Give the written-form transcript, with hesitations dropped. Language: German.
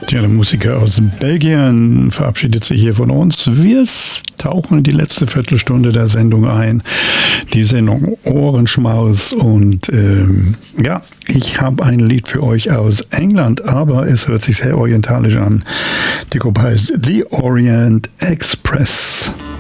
Ja, der Musiker aus Belgien verabschiedet sich hier von uns. Wir tauchen in die letzte Viertelstunde der Sendung ein. Die Sendung Ohrenschmaus. Und ja, ich habe ein Lied für euch aus England, aber es hört sich sehr orientalisch an. Die Gruppe heißt The Orient Express.